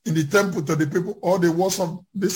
in the temple to the people all the words of this.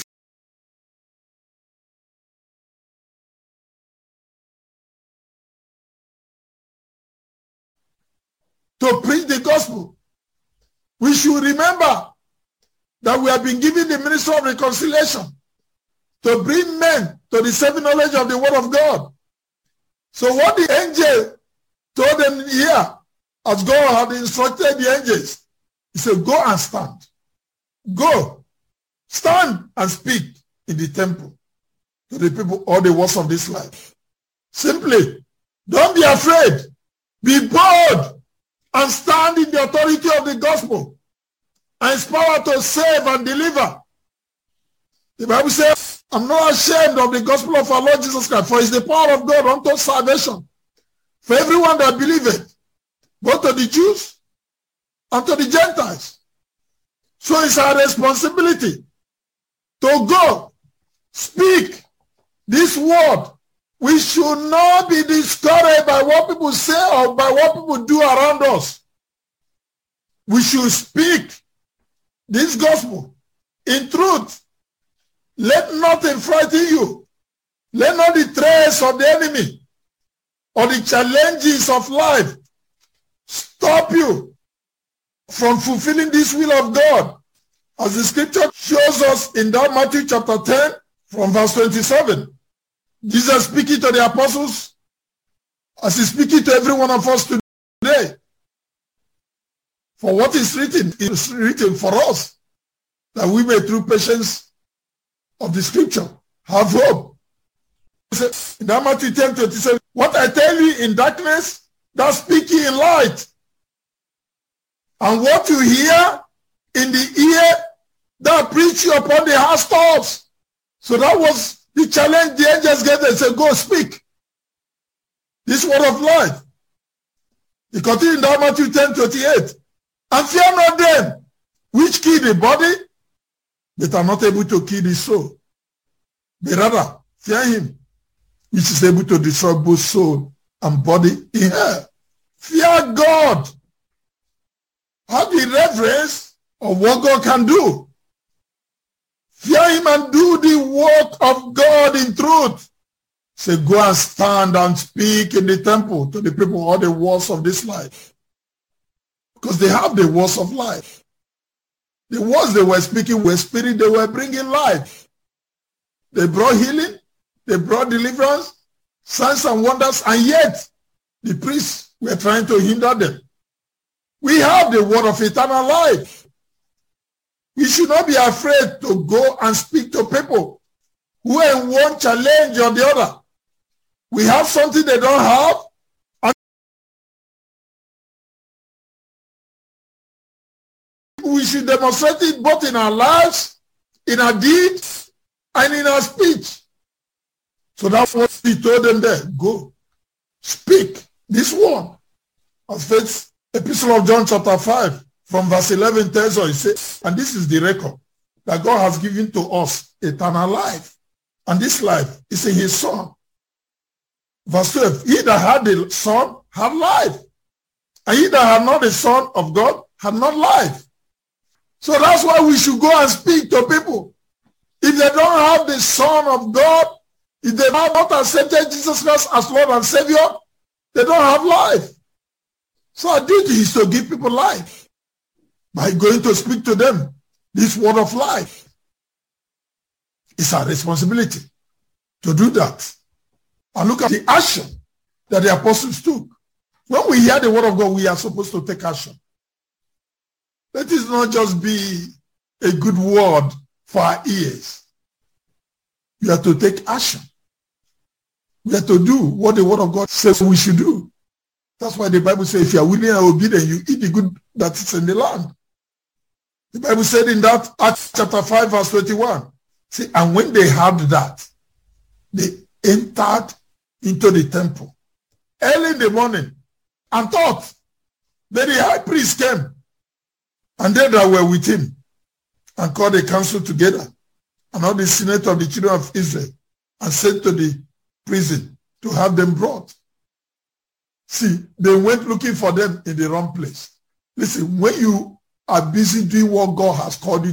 To preach the gospel. We should remember that we have been given the ministry of reconciliation to bring men to the saving knowledge of the word of God. So what the angel told them here, as God had instructed the angels, he said, go and stand. Go, stand and speak in the temple to the people all the words of this life. Simply, don't be afraid. Be bold and stand in the authority of the gospel and its power to save and deliver. The Bible says, I'm not ashamed of the gospel of our Lord Jesus Christ, for it's the power of God unto salvation for everyone that believeth, both to the Jews and to the Gentiles. So it's our responsibility to go speak this word. We should not be discouraged by what people say or by what people do around us. We should speak this gospel in truth. Let nothing frighten you. Let not the threats of the enemy or the challenges of life stop you from fulfilling this will of God. As the scripture shows us in that Matthew chapter 10 from verse 27. Jesus speaking to the apostles as he's speaking to every one of us today. For what is written for us, that we may through patience of the scripture have hope. In that Matthew 10:27, what I tell you in darkness, that speak ye in light. And what you hear in the ear, that preach you upon the housetops. So that was the challenge the angels gave. They said, go speak this word of life. He continued in that Matthew 10:28. And fear not them which kill the body, but are not able to kill the soul. But rather, fear him which is able to destroy both soul and body in hell. Fear God. Have the reverence of what God can do. Fear him and do the work of God in truth. Say, go and stand and speak in the temple to the people all the words of this life. Because they have the words of life. The words they were speaking were spirit, they were bringing life. They brought healing, they brought deliverance, signs and wonders, and yet the priests were trying to hinder them. We have the word of eternal life. We should not be afraid to go and speak to people who are in one challenge or the other. We have something they don't have. And we should demonstrate it both in our lives, in our deeds, and in our speech. So that's what he told them there. Go, speak this word. As faith, Epistle of John chapter 5 from verse 11 tells us, it says, and this is the record that God has given to us, eternal life. And this life is in his Son. Verse 12, he that had the Son had life. And he that had not the Son of God had not life. So that's why we should go and speak to people. If they don't have the Son of God, if they have not accepted Jesus Christ as Lord and Savior, they don't have life. So our duty is to give people life by going to speak to them this word of life. It's our responsibility to do that. And look at the action that the apostles took. When we hear the word of God, we are supposed to take action. Let it not just be a good word for our ears. We have to take action. We have to do what the word of God says we should do. That's why the Bible says, if you are willing and obedient, you eat the good that is in the land. The Bible said in that Acts chapter 5 verse 21, see, and when they heard that, they entered into the temple early in the morning and thought that the high priest came, and they that were with him, and called a council together, and all the senate of the children of Israel, and sent to the prison to have them brought. See, they went looking for them in the wrong place. Listen, when you are busy doing what God has called you